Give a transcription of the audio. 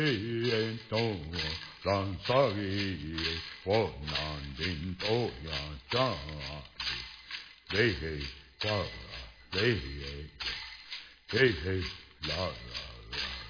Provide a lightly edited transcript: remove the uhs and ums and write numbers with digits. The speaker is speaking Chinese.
人都让啥个我难定都要家里，嘿嘿家里，嘿嘿啦啦。